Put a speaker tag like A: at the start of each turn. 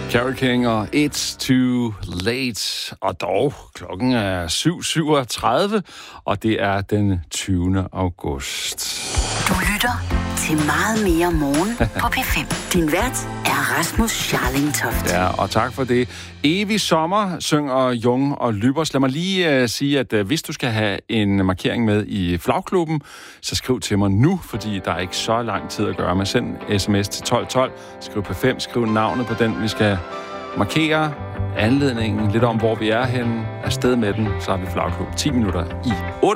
A: Carole King og It's Too Late. Og dog, klokken er 7:37, og det er den 20. august.
B: Du lytter til Meget mere morgen på P5. Din vært er Rasmus Scharling-Toft.
A: Ja, og tak for det. Evig sommer, synger Jung og Lybers. Lad mig lige sige, at hvis du skal have en markering med i flagklubben, så skriv til mig nu, fordi der er ikke så lang tid at gøre med. Send sms til 1212, skriv P5, skriv navnet på den, vi skal markere, anledningen, lidt om, hvor vi er henne, afsted med den, så har vi flagklub 10 minutter i 8.